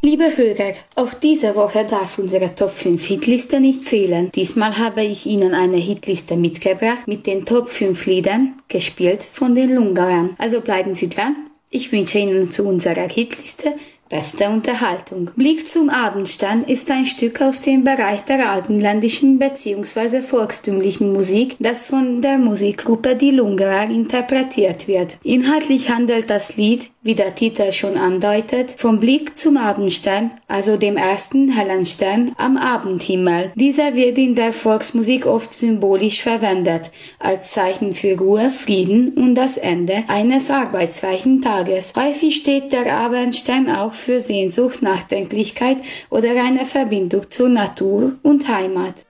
Liebe Hörer, auch diese Woche darf unsere Top 5 Hitliste nicht fehlen. Diesmal habe ich Ihnen eine Hitliste mitgebracht mit den Top 5 Liedern, gespielt von den Lungauern. Also bleiben Sie dran. Ich wünsche Ihnen zu unserer Hitliste beste Unterhaltung. Blick zum Abendstern ist ein Stück aus dem Bereich der alpenländischen bzw. volkstümlichen Musik, das von der Musikgruppe Die Lungauer interpretiert wird. Inhaltlich handelt das Lied, wie der Titel schon andeutet, vom Blick zum Abendstern, also dem ersten hellen Stern am Abendhimmel. Dieser wird in der Volksmusik oft symbolisch verwendet, als Zeichen für Ruhe, Frieden und das Ende eines arbeitsreichen Tages. Häufig steht der Abendstern auch für Sehnsucht, Nachdenklichkeit oder eine Verbindung zur Natur und Heimat.